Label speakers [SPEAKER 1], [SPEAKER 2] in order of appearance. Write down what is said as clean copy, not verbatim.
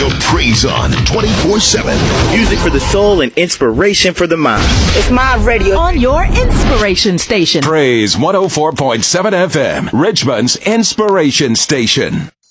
[SPEAKER 1] your praise on 24/7.
[SPEAKER 2] Music for the soul and inspiration for the mind.
[SPEAKER 3] It's my radio.
[SPEAKER 4] On your inspiration station.
[SPEAKER 5] Praise 104.7 FM, Richmond's inspiration station.